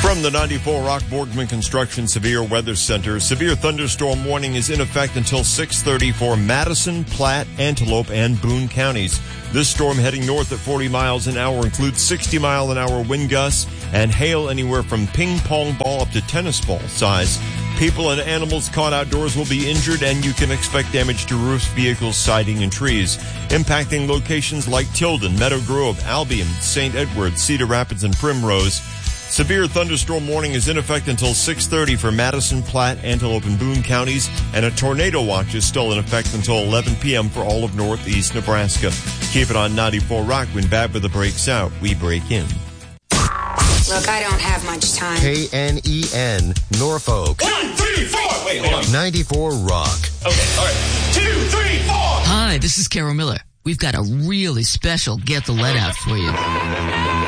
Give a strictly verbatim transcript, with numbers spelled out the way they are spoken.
From the ninety-four Rock Borgman Construction Severe Weather Center, severe thunderstorm warning is in effect until six thirty for Madison, Platte, Antelope, and Boone counties. This storm heading north at forty miles an hour includes sixty mile an hour wind gusts and hail anywhere from ping pong ball up to tennis ball size. People and animals caught outdoors will be injured, and you can expect damage to roofs, vehicles, siding, and trees, impacting locations like Tilden, Meadow Grove, Albion, Saint Edward, Cedar Rapids, and Primrose. Severe thunderstorm warning is in effect until six thirty for Madison, Platte, Antelope, and Boone counties, and a tornado watch is still in effect until eleven p.m. for all of northeast Nebraska. Keep it on ninety-four Rock. When bad weather breaks out, we break in. Look, I don't have much time. K N E N, Norfolk. One, three, four. Wait, hold on. ninety-four Rock. Okay, all right. Two, three, four. Hi, this is Carol Miller. We've got a really special Get the Lead Out for you.